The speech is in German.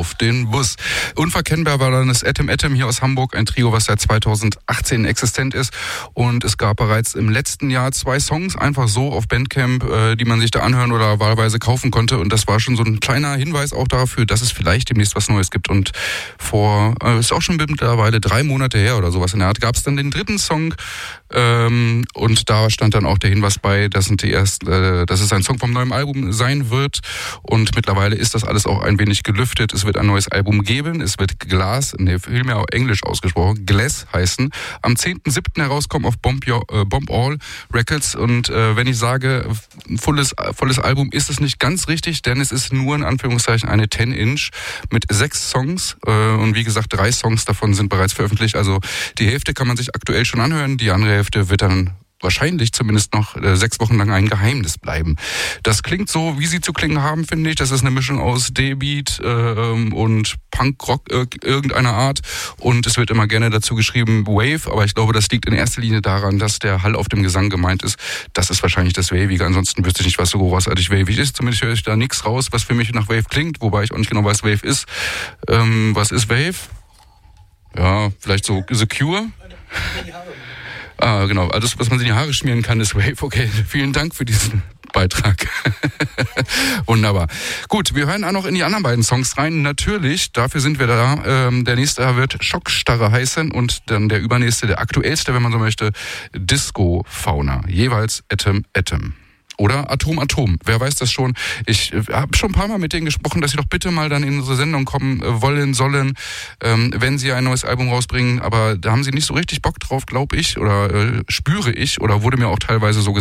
auf den Bus. Unverkennbar war dann das Atom Atom hier aus Hamburg, ein Trio, was seit 2018 existent ist. Und es gab bereits im letzten Jahr 2 Songs, einfach so auf Bandcamp, die man sich da anhören oder wahlweise kaufen konnte. Und das war schon so ein kleiner Hinweis auch dafür, dass es vielleicht demnächst was Neues gibt. Und ist auch schon mittlerweile 3 Monate her oder sowas in der Art, gab es dann den 3. Song. Und da stand dann auch der Hinweis bei, dass es ein Song vom neuen Album sein wird. Und mittlerweile ist das alles auch ein wenig gelüftet. Es wird ein neues Album geben. Es wird vielmehr auch Englisch ausgesprochen, Glass heißen. Am 10.7. herauskommen auf Bomb All Records. Und wenn ich sage, volles Album, ist es nicht ganz richtig, denn es ist nur in Anführungszeichen eine 10-Inch mit 6 Songs. Und wie gesagt, 3 Songs davon sind bereits veröffentlicht. Also die Hälfte kann man sich aktuell schon anhören. Die andere Hälfte wird dann wahrscheinlich zumindest noch 6 Wochen lang ein Geheimnis bleiben. Das klingt so, wie sie zu klingen haben, finde ich. Das ist eine Mischung aus D-Beat und Punk-Rock irgendeiner Art. Und es wird immer gerne dazu geschrieben Wave, aber ich glaube, das liegt in erster Linie daran, dass der Hall auf dem Gesang gemeint ist. Das ist wahrscheinlich das Wavige. Ansonsten wüsste ich nicht, was so großartig wavig ist. Zumindest höre ich da nichts raus, was für mich nach Wave klingt, wobei ich auch nicht genau weiß, Wave ist. Was ist Wave? Ja, vielleicht so The Cure? Genau, alles, was man sich in die Haare schmieren kann, ist Wave. Okay, vielen Dank für diesen Beitrag. Wunderbar. Gut, wir hören auch noch in die anderen beiden Songs rein. Natürlich, dafür sind wir da. Der nächste wird Schockstarre heißen und dann der übernächste, der aktuellste, wenn man so möchte, Disco Fauna. Jeweils Atom Atom. Oder Atom Atom. Wer weiß das schon? Ich habe schon ein paar Mal mit denen gesprochen, dass sie doch bitte mal dann in unsere Sendung kommen sollen, wenn sie ein neues Album rausbringen. Aber da haben sie nicht so richtig Bock drauf, glaube ich, oder spüre ich, oder wurde mir auch teilweise so gesagt.